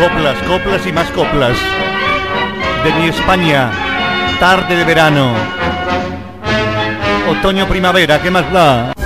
Coplas, coplas y más coplas. De mi España, tarde de verano, otoño, primavera, ¿qué más da?